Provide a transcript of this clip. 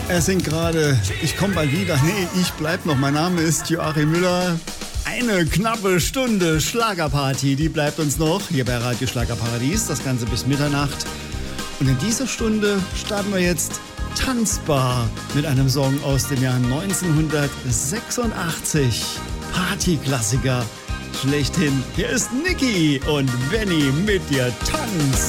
Er singt gerade, ich komme bald wieder. Nee, ich bleib noch. Mein Name ist Joachim Müller. Eine knappe Stunde Schlagerparty, die bleibt uns noch hier bei Radio Schlagerparadies. Das Ganze bis Mitternacht. Und in dieser Stunde starten wir jetzt tanzbar mit einem Song aus dem Jahr 1986. Partyklassiker schlechthin. Hier ist Niki und Benny mit dir. Tanz!